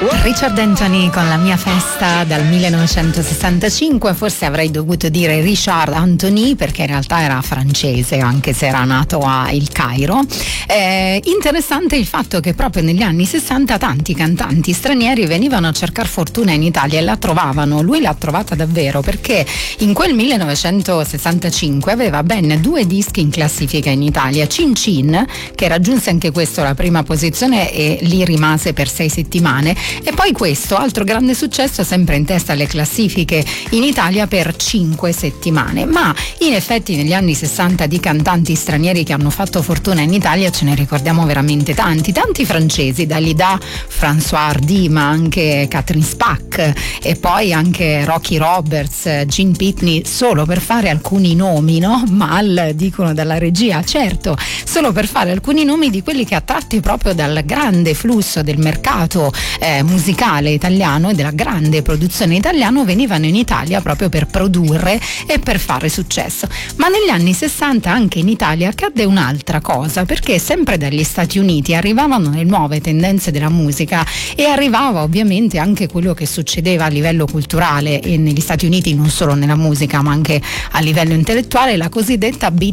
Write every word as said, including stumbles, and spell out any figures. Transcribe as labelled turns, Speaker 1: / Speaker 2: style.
Speaker 1: Richard Anthony con La mia festa dal millenovecentosessantacinque. Forse avrei dovuto dire Richard Anthony perché in realtà era francese, anche se era nato a Il Cairo. Eh, interessante il fatto che proprio negli anni sessanta tanti cantanti stranieri venivano a cercare fortuna in Italia e la trovavano. Lui l'ha trovata davvero, perché in quel millenovecentosessantacinque aveva ben due dischi in classifica in Italia. Cin Cin, che raggiunse anche questo la prima posizione e lì rimase per sei settimane, e poi questo, altro grande successo, sempre in testa alle classifiche in Italia per cinque settimane. Ma in effetti negli anni sessanta di cantanti stranieri che hanno fatto fortuna in Italia ce ne ricordiamo veramente tanti, tanti francesi, Dalida, François Hardy, ma anche Catherine Spack e poi anche Rocky Roberts, Gene Pitney, solo per fare alcuni nomi, no? Mal, dicono dalla regia, certo, solo per fare alcuni nomi di quelli che, attratti proprio dal grande flusso del mercato eh, musicale italiano e della grande produzione italiana, venivano in Italia proprio per produrre e per fare successo. Ma negli anni sessanta anche in Italia accadde un'altra cosa, perché sempre dagli Stati Uniti arrivavano le nuove tendenze della musica e arrivava ovviamente anche quello che succedeva a livello culturale, e negli Stati Uniti non solo nella musica ma anche a livello intellettuale, la cosiddetta beat